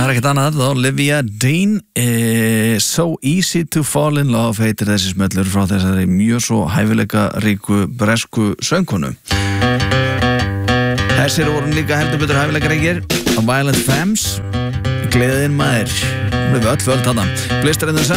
er ekkert annað, Olivia Dean, So Easy to Fall in Love heitir þessi smellur frá þessari mjög svo hæfileika ríku bresku söngkonu. Þessir voru líka heldur betur hæfileika ríkir, Violent Femmes, gleðin maður, við öll völd hana. Blister in the Sun.